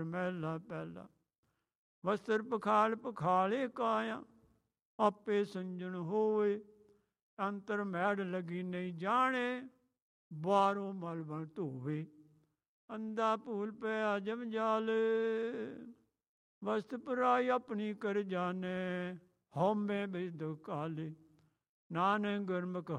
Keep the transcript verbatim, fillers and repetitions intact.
ਮਹਿਲਾ ਪਹਿਲਾ। ਵਸਤਰ ਪਖਾਲ ਪਖਾਲੇ ਕਾਇਆ, ਆਪੇ ਸੰਜਣ ਹੋਵੇ। ਅੰਤਰ ਮੈੜ ਲਗੀ ਨਹੀਂ ਜਾਣੇ, ਬਾਹਰੋਂ ਮਲ ਬਣ ਧੋਵੇ। ਅੰਧਾ ਭੂਲ ਪਿਆ ਜਮ ਜਾਲੇ, ਵਸਤ ਪਰਾਈ ਆਪਣੀ ਕਰ ਜਾਣੇ। ਹਉਮੈ ਬਿਦ ਕਾਲੇ, ਨਾਨਕ ਗੁਰਮੁਖ